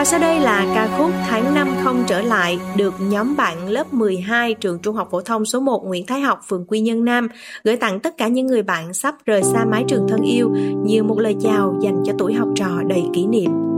Và sau đây là ca khúc Tháng Năm Không Trở Lại được nhóm bạn lớp 12 trường Trung học phổ thông số 1 Nguyễn Thái Học, phường Quy Nhơn Nam gửi tặng tất cả những người bạn sắp rời xa mái trường thân yêu như một lời chào dành cho tuổi học trò đầy kỷ niệm.